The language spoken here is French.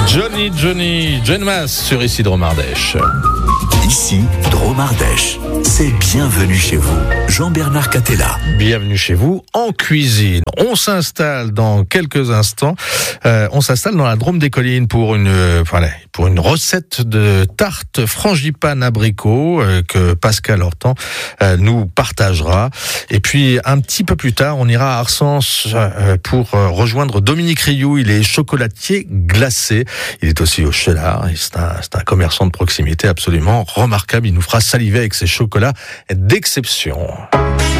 Johnny Genmas sur ici Dromardèche. Ici, Dromardèche. C'est bienvenue chez vous. Jean-Bernard Catella. Bienvenue chez vous en cuisine. On s'installe dans quelques instants. On s'installe dans la Drôme des Collines pour une recette de tarte frangipane abricot que Pascal Hortan nous partagera. Et puis un petit peu plus tard, on ira à Arsens pour rejoindre Dominique Rioux. Il est chocolatier glacé. Il est aussi au Cheylard. C'est un commerçant de proximité absolument remarquable. Il nous fera saliver avec ses chocolats d'exception.